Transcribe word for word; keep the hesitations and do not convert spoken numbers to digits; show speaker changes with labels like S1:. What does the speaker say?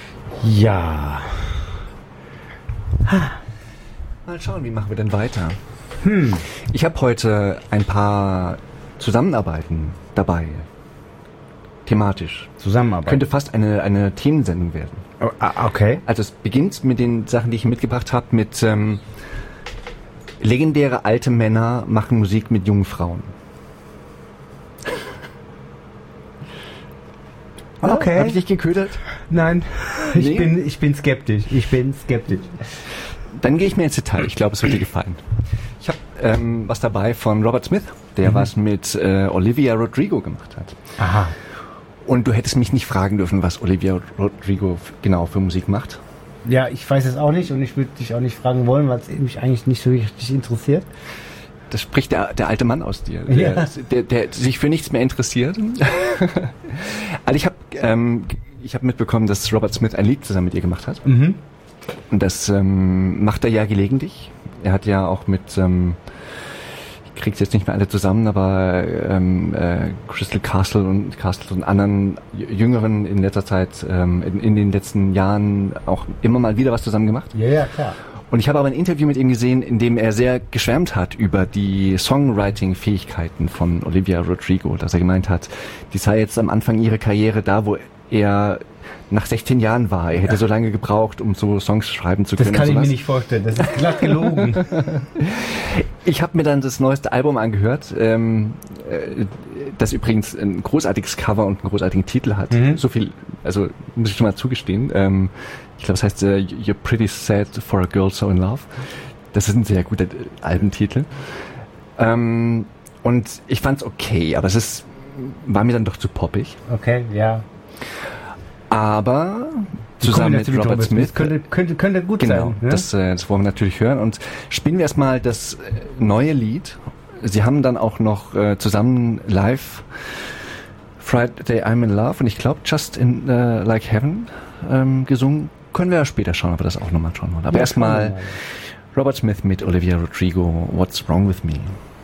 S1: Ja.
S2: Mal schauen, wie machen wir denn weiter?
S1: Hm.
S2: Ich habe heute ein paar Zusammenarbeiten dabei. Thematisch.
S1: Zusammenarbeit.
S2: Könnte fast eine, eine Themensendung werden.
S1: Oh, ah, okay.
S2: Also es beginnt mit den Sachen, die ich mitgebracht habe, mit ähm, legendäre alte Männer machen Musik mit jungen Frauen.
S1: Okay.
S2: Habe ich dich geködert?
S1: Nein, ich,
S2: Nee?
S1: bin, ich bin skeptisch. Ich bin skeptisch.
S2: Dann gehe ich mir ins Detail. Ich glaube, es wird dir gefallen. Ich habe ähm, was dabei von Robert Smith, der
S1: Mhm.
S2: was mit äh, Olivia Rodrigo gemacht hat.
S1: Aha.
S2: Und du hättest mich nicht fragen dürfen, was Olivia Rodrigo f- genau für Musik macht.
S1: Ja, ich weiß es auch nicht und ich würde dich auch nicht fragen wollen, weil es mich eigentlich nicht so richtig interessiert.
S2: Das spricht der, der alte Mann aus dir, der,
S1: Ja.
S2: der, der sich für nichts mehr interessiert. Also ich habe ähm, ich hab mitbekommen, dass Robert Smith ein Lied zusammen mit ihr gemacht hat.
S1: Mhm.
S2: Und das ähm, macht er ja gelegentlich. Er hat ja auch mit, ähm, ich krieg's jetzt nicht mehr alle zusammen, aber ähm, äh, Crystal Castle und Castle und anderen J- Jüngeren in letzter Zeit, ähm, in, in den letzten Jahren auch immer mal wieder was zusammen gemacht.
S1: Ja, ja, klar.
S2: Und ich habe aber ein Interview mit ihm gesehen, in dem er sehr geschwärmt hat über die Songwriting-Fähigkeiten von Olivia Rodrigo, dass er gemeint hat, die sei jetzt am Anfang ihrer Karriere da, wo er nach sechzehn Jahren war. Er hätte
S1: Ja.
S2: so lange gebraucht, um so Songs schreiben zu
S1: Das
S2: können.
S1: kann
S2: und
S1: ich mir
S2: sowas.
S1: nicht vorstellen. Das ist glatt gelogen.
S2: Ich habe mir dann das neueste Album angehört, ähm, äh, das übrigens ein großartiges Cover und einen großartigen Titel hat.
S1: Mhm.
S2: So viel, also muss ich schon mal zugestehen. Ähm, ich glaube, es heißt äh, You're Pretty Sad for a Girl So in Love. Das ist ein sehr guter äh, Albentitel. Ähm, und ich fand's okay, aber es ist, war mir dann doch zu poppig.
S1: Okay, ja.
S2: Aber
S1: Die
S2: zusammen mit
S1: Kombination
S2: Robert Smith
S1: könnte, könnte, könnte gut
S2: Genau,
S1: sein. Ne?
S2: das, äh, das wollen wir natürlich hören. Und spielen wir erstmal das äh, neue Lied. Sie haben dann auch noch äh, zusammen live Friday I'm in Love und ich glaube Just in äh, Like Heaven ähm, gesungen. Können wir ja später schauen, ob wir das auch nochmal schauen wollen. Aber
S1: Ja,
S2: erstmal
S1: schauen wir mal.
S2: Robert Smith mit Olivia Rodrigo, What's Wrong With Me?